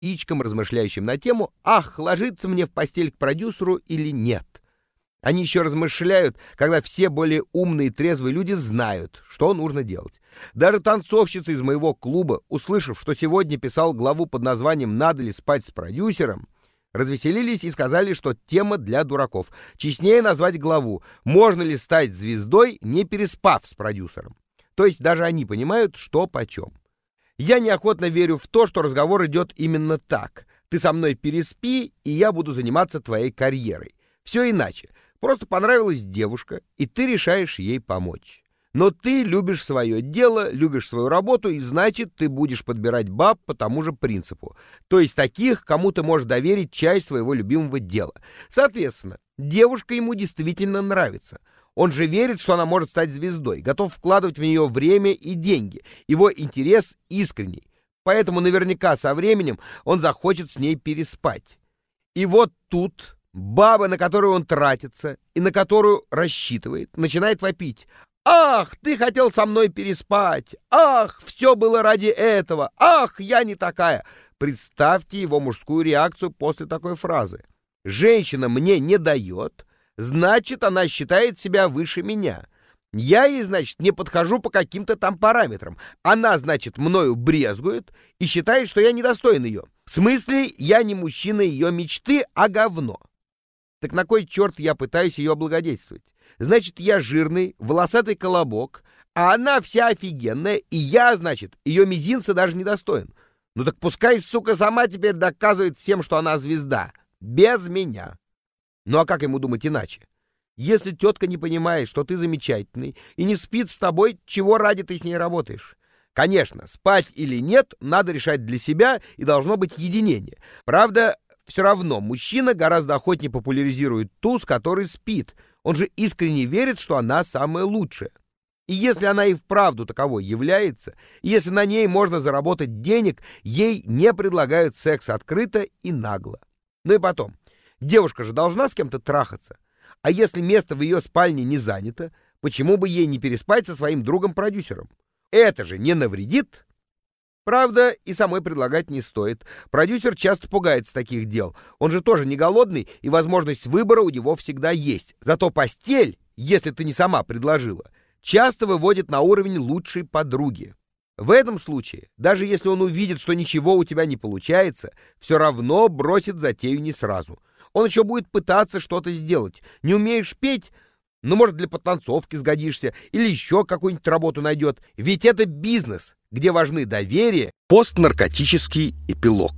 ичкам, размышляющим на тему «Ах, ложиться мне в постель к продюсеру или нет?». Они еще размышляют, когда все более умные и трезвые люди знают, что нужно делать. Даже танцовщица из моего клуба, услышав, что сегодня писал главу под названием «Надо ли спать с продюсером?», развеселились и сказали, что тема для дураков. Честнее назвать главу «Можно ли стать звездой, не переспав с продюсером?». То есть даже они понимают, что почем. Я неохотно верю в то, что разговор идет именно так. Ты со мной переспи, и я буду заниматься твоей карьерой. Все иначе. Просто понравилась девушка, и ты решаешь ей помочь. Но ты любишь свое дело, любишь свою работу, и значит, ты будешь подбирать баб по тому же принципу. То есть таких, кому ты можешь доверить часть своего любимого дела. Соответственно, девушка ему действительно нравится. Он же верит, что она может стать звездой, готов вкладывать в нее время и деньги. Его интерес искренний. Поэтому наверняка со временем он захочет с ней переспать. И вот тут баба, на которую он тратится и на которую рассчитывает, начинает вопить: «Ах, ты хотел со мной переспать! Ах, все было ради этого! Ах, я не такая!» Представьте его мужскую реакцию после такой фразы. «Женщина мне не дает, значит, она считает себя выше меня. Я ей, значит, не подхожу по каким-то там параметрам. Она, значит, мною брезгует и считает, что я недостоин ее. В смысле, я не мужчина ее мечты, а говно. Так на кой черт я пытаюсь ее облагодетельствовать? Значит, я жирный, волосатый колобок, а она вся офигенная, и я, значит, ее мизинца даже не достоин. Ну так пускай, сука, сама теперь доказывает всем, что она звезда. Без меня». Ну а как ему думать иначе? Если тетка не понимает, что ты замечательный, и не спит с тобой, чего ради ты с ней работаешь? Конечно, спать или нет, надо решать для себя, и должно быть единение. Правда, все равно мужчина гораздо охотнее популяризирует ту, с которой спит. Он же искренне верит, что она самая лучшая. И если она и вправду таковой является, и если на ней можно заработать денег, ей не предлагают секс открыто и нагло. Ну и потом, девушка же должна с кем-то трахаться. А если место в ее спальне не занято, почему бы ей не переспать со своим другом-продюсером? Это же не навредит. Правда, и самой предлагать не стоит. Продюсер часто пугается таких дел. Он же тоже не голодный, и возможность выбора у него всегда есть. Зато постель, если ты не сама предложила, часто выводит на уровень лучшей подруги. В этом случае, даже если он увидит, что ничего у тебя не получается, все равно бросит затею не сразу. Он еще будет пытаться что-то сделать. Не умеешь петь? Ну, может, для подтанцовки сгодишься, или еще какую-нибудь работу найдет. Ведь это бизнес, где важны доверие. Постнаркотический эпилог.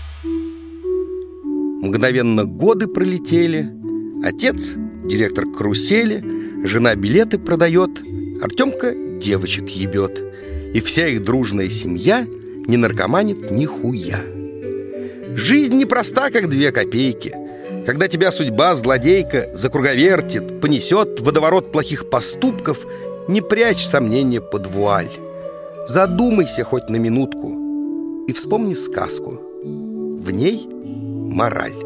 Мгновенно годы пролетели. Отец — директор карусели, жена билеты продает, Артемка девочек ебет. И вся их дружная семья не наркоманит нихуя. Жизнь непроста, как 2 копейки. Когда тебя судьба, злодейка, закруговертит, понесет в водоворот плохих поступков, не прячь сомнения под вуаль. Задумайся хоть на минутку и вспомни сказку. В ней мораль.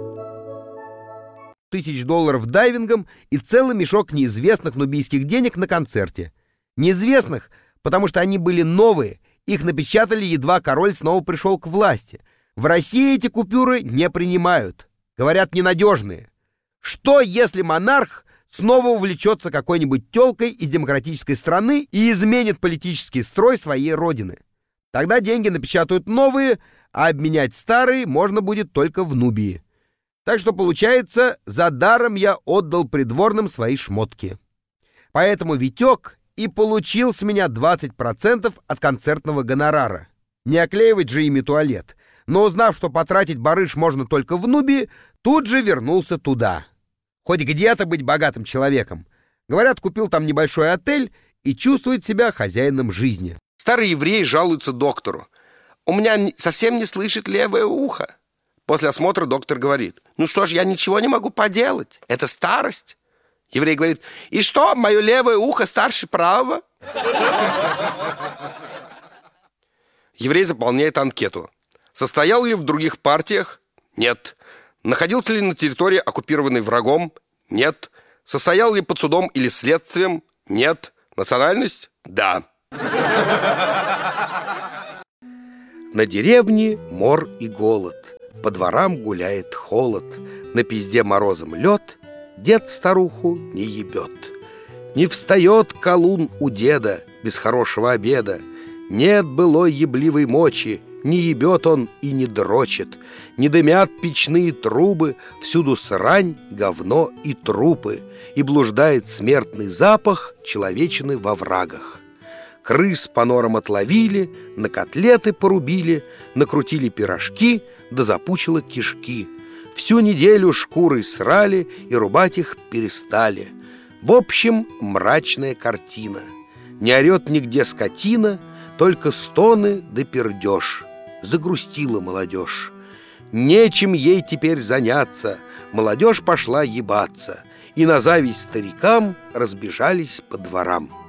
$1000 дайвингом и целый мешок неизвестных нубийских денег на концерте. Неизвестных, потому что они были новые, их напечатали, едва король снова пришел к власти. В России эти купюры не принимают. Говорят, ненадежные. Что, если монарх снова увлечется какой-нибудь тёлкой из демократической страны и изменит политический строй своей родины? Тогда деньги напечатают новые, а обменять старые можно будет только в Нубии. Так что, получается, за даром я отдал придворным свои шмотки. Поэтому Витек и получил с меня 20% от концертного гонорара. Не оклеивать же ими туалет. Но узнав, что потратить барыш можно только в Нубии, тут же вернулся туда. Хоть где-то быть богатым человеком. Говорят, купил там небольшой отель и чувствует себя хозяином жизни. Старый еврей жалуется доктору: «У меня совсем не слышит левое ухо». После осмотра доктор говорит: «Ну что ж, я ничего не могу поделать. Это старость». Еврей говорит: «И что, мое левое ухо старше правого?» Еврей заполняет анкету. Состоял ли в других партиях? Нет. Находился ли на территории, оккупированной врагом? Нет. Состоял ли под судом или следствием? Нет. Национальность? Да. На деревне мор и голод, по дворам гуляет холод, на пизде морозом лед, дед старуху не ебет. Не встает колун у деда без хорошего обеда, нет былой ебливой мочи, не ебет он и не дрочит, не дымят печные трубы, всюду срань, говно и трупы, и блуждает смертный запах человечины во врагах. Крыс по норам отловили, на котлеты порубили, накрутили пирожки, да запучило кишки. Всю неделю шкуры срали и рубать их перестали. В общем, мрачная картина. Не орет нигде скотина, только стоны да пердеж. Загрустила молодежь. Нечем ей теперь заняться, молодежь пошла ебаться, и на зависть старикам разбежались по дворам.